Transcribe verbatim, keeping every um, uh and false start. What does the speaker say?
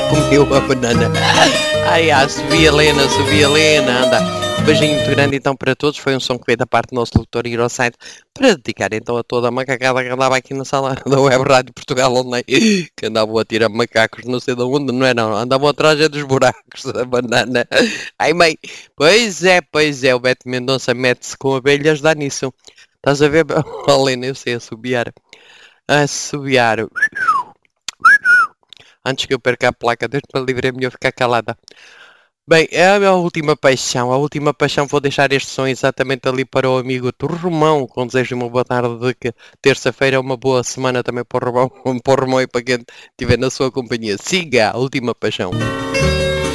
comeu a banana. Ai, ah, Sofia Helena, Sofia Helena, anda. Um beijinho muito grande então para todos. Foi um som que veio da parte do nosso locutor ir ao site para dedicar então a toda a macacada que andava aqui na sala da Web Rádio Portugal Online, que andavam a tirar macacos não sei de onde, não é não, andavam atrás é dos buracos da banana. Ai mãe, pois é, pois é, o Beto Mendonça mete-se com abelhas, dá nisso. Estás a ver, Helena, eu sei assobiar. Assobiar. Antes que eu perca a placa, Deus-me livre, é melhor ficar calada. Bem, é a minha última paixão. A última paixão, vou deixar este som exatamente ali para o amigo Romão, com desejo de uma boa tarde, de que terça-feira é uma boa semana também para o Romão, para o Romão e para quem estiver na sua companhia. Siga a última paixão.